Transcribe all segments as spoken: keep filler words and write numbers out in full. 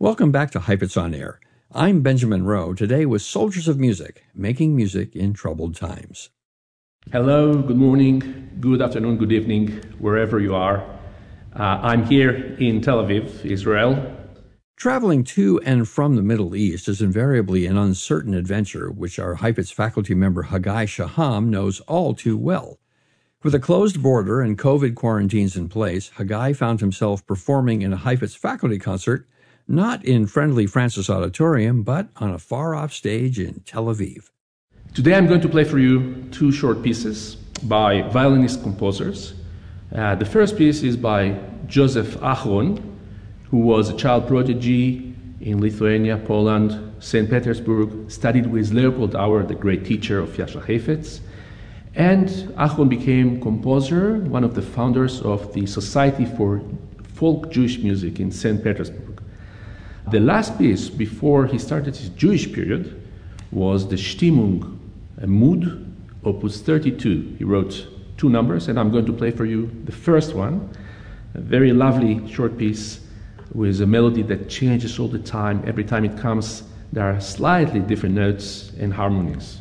Welcome back to Heifetz on Air. I'm Benjamin Rowe, today with Soldiers of Music, making music in troubled times. Hello, good morning, good afternoon, good evening, wherever you are. Uh, I'm here in Tel Aviv, Israel. Traveling to and from the Middle East is invariably an uncertain adventure, which our Heifetz faculty member Hagai Shaham knows all too well. With a closed border and COVID quarantines in place, Hagai found himself performing in a Heifetz faculty concert, not in friendly Francis Auditorium, but on a far-off stage in Tel Aviv. Today I'm going to play for you two short pieces by violinist composers. Uh, the first piece is by Joseph Achron, who was a child prodigy in Lithuania, Poland, Saint Petersburg, studied with Leopold Auer, the great teacher of Yasha Heifetz. And Achron became composer, one of the founders of the Society for Folk Jewish Music in Saint Petersburg. The last piece before he started his Jewish period was the Stimmung, a mood, opus thirty-two. He wrote two numbers, and I'm going to play for you the first one, a very lovely short piece with a melody that changes all the time. Every time it comes, there are slightly different notes and harmonies.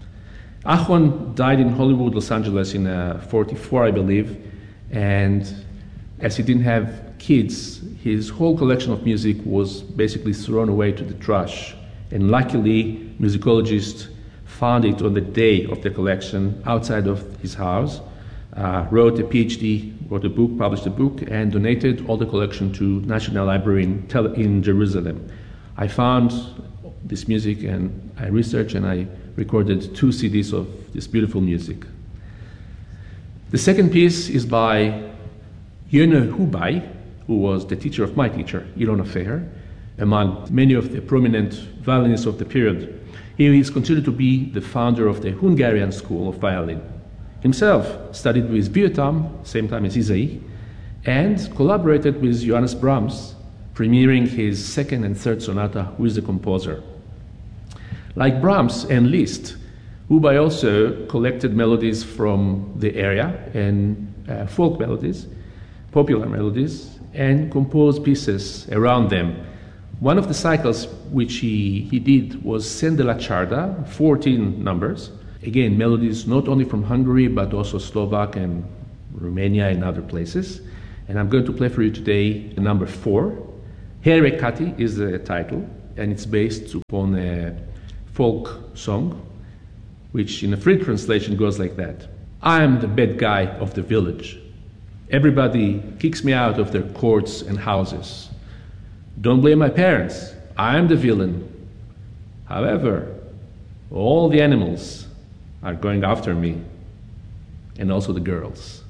Achron died in Hollywood, Los Angeles in uh, forty-four, I believe, and as he didn't have kids, his whole collection of music was basically thrown away to the trash. And luckily, musicologists found it on the day of the collection outside of his house, uh, wrote a PhD, wrote a book, published a book, and donated all the collection to National Library in, Tel- in Jerusalem. I found this music and I researched and I recorded two C Ds of this beautiful music. The second piece is by Yonah Hubai, who was the teacher of my teacher, Ilona Feher, among many of the prominent violinists of the period. He is considered to be the founder of the Hungarian school of violin. Himself studied with Vieuxtemps, same time as Isai, and collaborated with Johannes Brahms, premiering his second and third sonata with the composer. Like Brahms and Liszt, Hubai also collected melodies from the area and uh, folk melodies, popular melodies, and composed pieces around them. One of the cycles which he, he did was Scène de la Czarda, fourteen numbers. Again, melodies not only from Hungary, but also Slovak and Romania and other places. And I'm going to play for you today the number four. Herekati is the title, and it's based upon a folk song, which in a free translation goes like that. I am the bad guy of the village. Everybody kicks me out of their courts and houses. Don't blame my parents. I am the villain. However, all the animals are going after me, and also the girls.